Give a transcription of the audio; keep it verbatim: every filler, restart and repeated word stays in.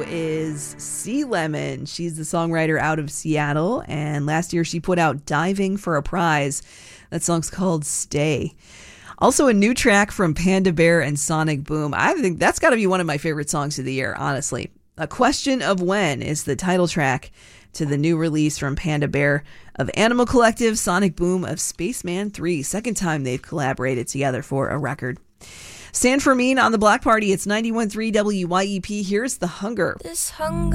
Is Sea Lemon. She's the songwriter out of Seattle, and last year she put out Diving for a Prize. That song's called Stay. Also a new track from Panda Bear and Sonic Boom. I think that's got to be one of my favorite songs of the year, honestly. A Question of When is the title track to the new release from Panda Bear of Animal Collective, Sonic Boom of Spaceman three. Second time they've collaborated together for a record. San Fermin on the Block Party. It's ninety-one point three W Y E P. Here's The Hunger. This hunger.